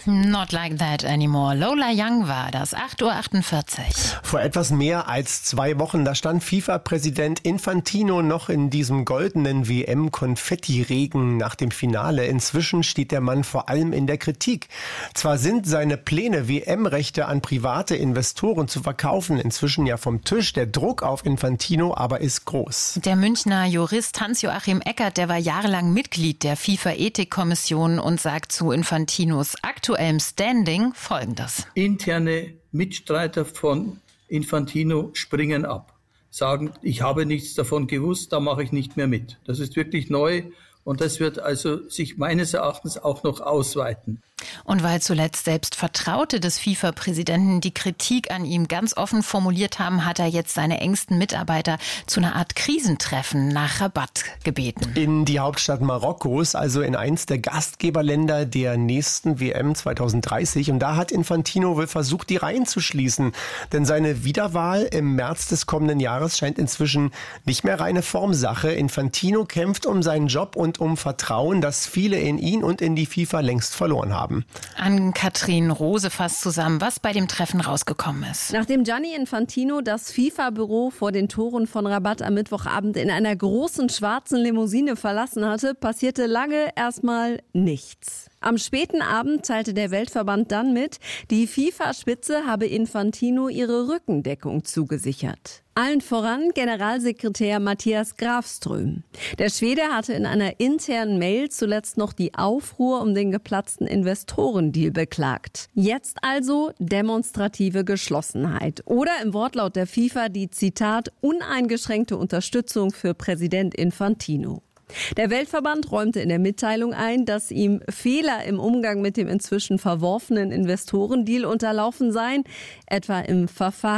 Not like that anymore. Lola Young war das, 8:48 Uhr. Vor etwas mehr als 2 Wochen, da stand FIFA-Präsident Infantino noch in diesem goldenen WM-Konfettiregen nach dem Finale. Inzwischen steht der Mann vor allem in der Kritik. Zwar sind seine Pläne, WM-Rechte an private Investoren zu verkaufen, inzwischen ja vom Tisch. Der Druck auf Infantino aber ist groß. Der Münchner Jurist Hans-Joachim Eckert, der war jahrelang Mitglied der FIFA-Ethikkommission und sagt zu Infantinos aktuellem Standing Folgendes. Interne Mitstreiter von Infantino springen ab, sagen, ich habe nichts davon gewusst, da mache ich nicht mehr mit. Das ist wirklich neu und das wird also sich meines Erachtens auch noch ausweiten. Und weil zuletzt selbst Vertraute des FIFA-Präsidenten die Kritik an ihm ganz offen formuliert haben, hat er jetzt seine engsten Mitarbeiter zu einer Art Krisentreffen nach Rabat gebeten. In die Hauptstadt Marokkos, also in eins der Gastgeberländer der nächsten WM 2030. Und da hat Infantino wohl versucht, die Reihen zu schließen. Denn seine Wiederwahl im März des kommenden Jahres scheint inzwischen nicht mehr reine Formsache. Infantino kämpft um seinen Job und um Vertrauen, das viele in ihn und in die FIFA längst verloren haben. Ann-Kathrin Rose fasst zusammen, was bei dem Treffen rausgekommen ist. Nachdem Gianni Infantino das FIFA-Büro vor den Toren von Rabat am Mittwochabend in einer großen schwarzen Limousine verlassen hatte, passierte lange erstmal nichts. Am späten Abend teilte der Weltverband dann mit, die FIFA-Spitze habe Infantino ihre Rückendeckung zugesichert. Allen voran Generalsekretär Mattias Grafström. Der Schwede hatte in einer internen Mail zuletzt noch die Aufruhr um den geplatzten Investorendeal beklagt. Jetzt also demonstrative Geschlossenheit. Oder im Wortlaut der FIFA die, Zitat, uneingeschränkte Unterstützung für Präsident Infantino. Der Weltverband räumte in der Mitteilung ein, dass ihm Fehler im Umgang mit dem inzwischen verworfenen Investorendeal unterlaufen seien, etwa im Verfahren